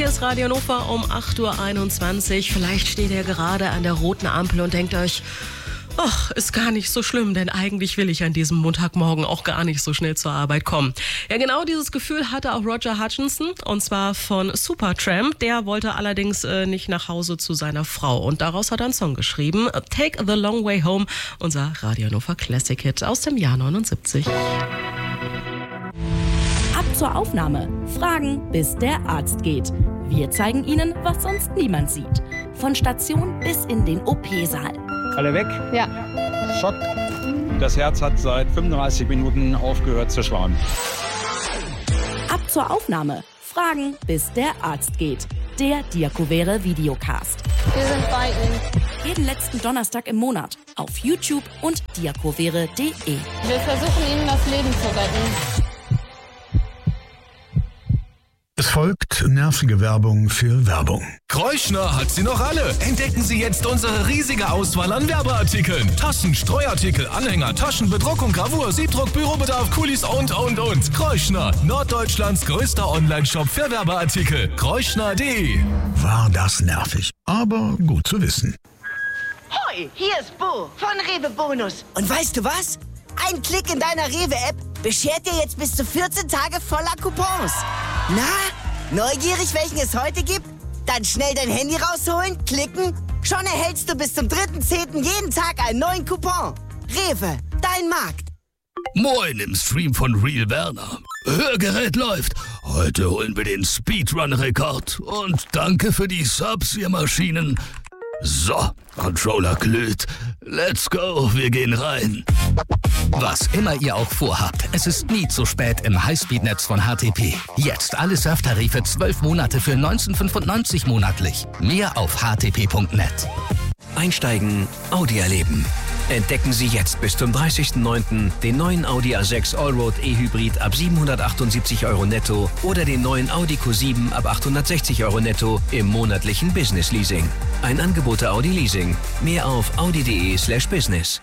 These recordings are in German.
Hier ist Radio Hannover um 8.21 Uhr. Vielleicht steht ihr gerade an der roten Ampel und denkt euch, ach, ist gar nicht so schlimm, denn eigentlich will ich an diesem Montagmorgen auch gar nicht so schnell zur Arbeit kommen. Ja, genau dieses Gefühl hatte auch Roger Hutchinson, und zwar von Supertramp. Der wollte allerdings nicht nach Hause zu seiner Frau, und daraus hat er einen Song geschrieben. Take the Long Way Home, unser Radio Hannover Classic Hit aus dem Jahr 79. Ab zur Aufnahme. Fragen, bis der Arzt geht. Wir zeigen Ihnen, was sonst niemand sieht. Von Station bis in den OP-Saal. Alle weg? Ja. Schock. Das Herz hat seit 35 Minuten aufgehört zu schlagen. Ab zur Aufnahme. Fragen, bis der Arzt geht. Der Diakovere Videocast. Wir sind bei Ihnen. Jeden letzten Donnerstag im Monat. Auf YouTube und diakovere.de. Wir versuchen Ihnen das Leben zu retten. Es folgt nervige Werbung für Werbung. Kreuschner hat sie noch alle. Entdecken Sie jetzt unsere riesige Auswahl an Werbeartikeln. Taschen, Streuartikel, Anhänger, Taschen, Bedruckung, Gravur, Siebdruck, Bürobedarf, Kulis und. Kreuschner, Norddeutschlands größter Online-Shop für Werbeartikel. Kreuschner.de. War das nervig, aber gut zu wissen. Hoi, hier ist Bo von Rewe Bonus. Und weißt du was? Ein Klick in deiner Rewe-App beschert dir jetzt bis zu 14 Tage voller Coupons. Na, neugierig, welchen es heute gibt? Dann schnell dein Handy rausholen, klicken. Schon erhältst du bis zum 3.10. jeden Tag einen neuen Coupon. Rewe, dein Markt. Moin im Stream von Real Werner. Hörgerät läuft. Heute holen wir den Speedrun-Rekord. Und danke für die Subs, ihr Maschinen. So, Controller glüht. Let's go, wir gehen rein. Was immer ihr auch vorhabt, es ist nie zu spät im Highspeed-Netz von HTP. Jetzt alle Surftarife 12 Monate für 19,95 monatlich. Mehr auf htp.net. Einsteigen, Audi erleben. Entdecken Sie jetzt bis zum 30.09. den neuen Audi A6 Allroad E-Hybrid ab 778 € netto oder den neuen Audi Q7 ab 860 € netto im monatlichen Business Leasing. Ein Angebot der Audi Leasing. Mehr auf audi.de/business.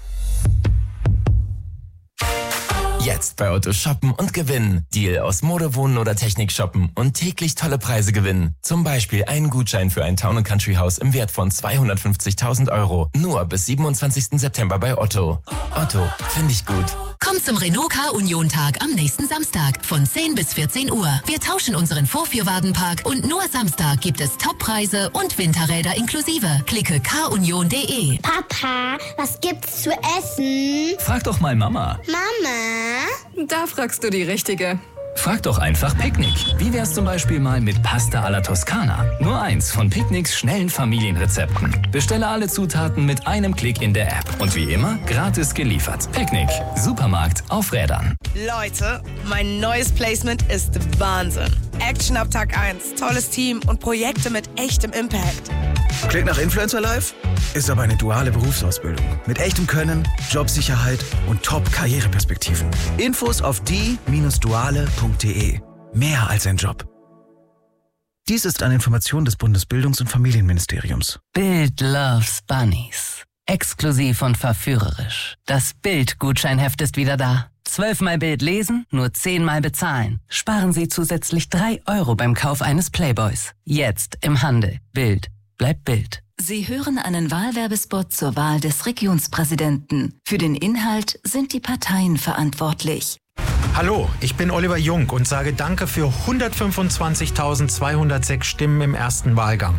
Jetzt bei Otto shoppen und gewinnen. Deal aus Mode, Wohnen oder Technik shoppen und täglich tolle Preise gewinnen. Zum Beispiel einen Gutschein für ein Town & Country Haus im Wert von 250.000 €. Nur bis 27. September bei Otto. Otto, finde ich gut. Komm zum Renault Car Union Tag am nächsten Samstag von 10 bis 14 Uhr. Wir tauschen unseren Vorführwagenpark und nur Samstag gibt es Toppreise und Winterräder inklusive. Klicke carunion.de. Papa, was gibt's zu essen? Frag doch mal Mama. Mama? Da fragst du die Richtige. Frag doch einfach Picknick. Wie wär's zum Beispiel mal mit Pasta alla Toskana? Nur eins von Picknicks schnellen Familienrezepten. Bestelle alle Zutaten mit einem Klick in der App. Und wie immer, gratis geliefert. Picknick. Supermarkt auf Rädern. Leute, mein neues Placement ist Wahnsinn. Action ab Tag 1, tolles Team und Projekte mit echtem Impact. Klingt nach Influencer Live? Ist aber eine duale Berufsausbildung. Mit echtem Können, Jobsicherheit und Top-Karriereperspektiven. Infos auf die-duale.de. Mehr als ein Job. Dies ist eine Information des Bundesbildungs- und Familienministeriums. Bild loves Bunnies. Exklusiv und verführerisch. Das Bild-Gutscheinheft ist wieder da. 12-mal Bild lesen, nur 10-mal bezahlen. Sparen Sie zusätzlich 3 € beim Kauf eines Playboys. Jetzt im Handel. Bild. Bleibt Bild. Sie hören einen Wahlwerbespot zur Wahl des Regionspräsidenten. Für den Inhalt sind die Parteien verantwortlich. Hallo, ich bin Oliver Jung und sage Danke für 125.206 Stimmen im ersten Wahlgang.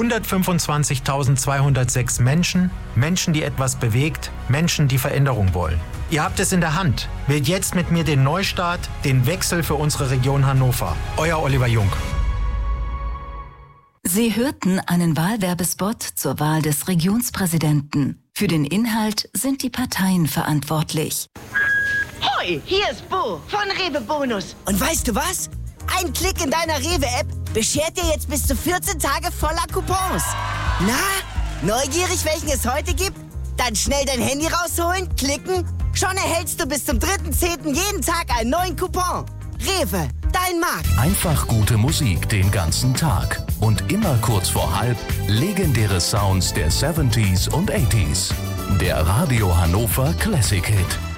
125.206 Menschen, die etwas bewegt, Menschen, die Veränderung wollen. Ihr habt es in der Hand. Wählt jetzt mit mir den Neustart, den Wechsel für unsere Region Hannover. Euer Oliver Jung. Sie hörten einen Wahlwerbespot zur Wahl des Regionspräsidenten. Für den Inhalt sind die Parteien verantwortlich. Hoi, hier ist Bo von Rewe Bonus. Und weißt du was? Ein Klick in deiner Rewe-App beschert dir jetzt bis zu 14 Tage voller Coupons. Na, neugierig, welchen es heute gibt? Dann schnell dein Handy rausholen, klicken. Schon erhältst du bis zum 3.10. jeden Tag einen neuen Coupon. Rewe, dein Markt. Einfach gute Musik den ganzen Tag. Und immer kurz vor halb legendäre Sounds der 70s und 80s. Der Radio Hannover Classic Hit.